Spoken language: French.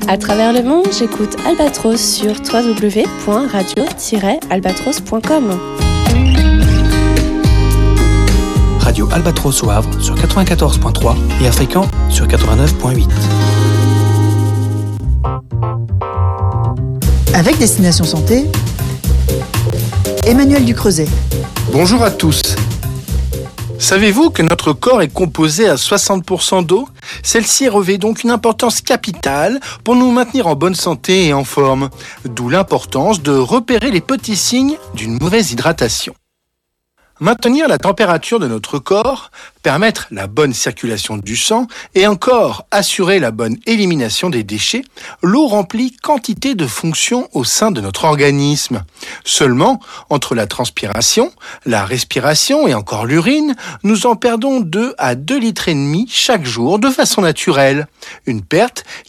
À travers le monde, j'écoute Albatros sur www.radio-albatros.com. Radio Albatros au Havre sur 94.3 et à Fréquent sur 89.8. Avec Destination Santé, Emmanuel Ducreuset. Bonjour à tous. Savez-vous que notre corps est composé à 60% d'eau ? Celle-ci revêt donc une importance capitale pour nous maintenir en bonne santé et en forme. D'où l'importance de repérer les petits signes d'une mauvaise hydratation. Maintenir la température de notre corps, permettre la bonne circulation du sang et encore assurer la bonne élimination des déchets, l'eau remplit quantité de fonctions au sein de notre organisme. Seulement, entre la transpiration, la respiration et encore l'urine, nous en perdons 2 à 2,5 litres chaque jour de façon naturelle. Une perte